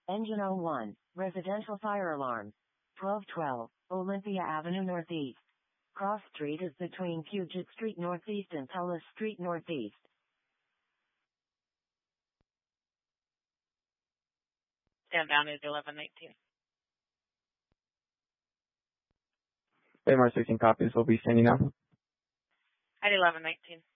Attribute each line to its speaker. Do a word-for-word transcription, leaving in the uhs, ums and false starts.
Speaker 1: Engine oh one, residential fire alarm. twelve twelve, Olympia Avenue Northeast. Cross Street is between Puget Street Northeast and Tullis Street Northeast.
Speaker 2: Stand down is eleven nineteen.
Speaker 3: Bay Mar sixteen copies. We'll be standing now.
Speaker 2: At eleven nineteen.